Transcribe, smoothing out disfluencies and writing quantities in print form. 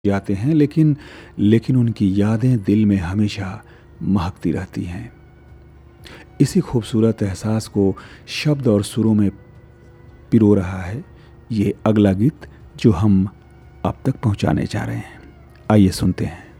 जाते हैं, लेकिन लेकिन उनकी यादें दिल में हमेशा महकती रहती हैं। इसी खूबसूरत एहसास को शब्द और सुरों में पिरो रहा है ये अगला गीत जो हम आप तक पहुंचाने जा रहे हैं। आइए सुनते हैं।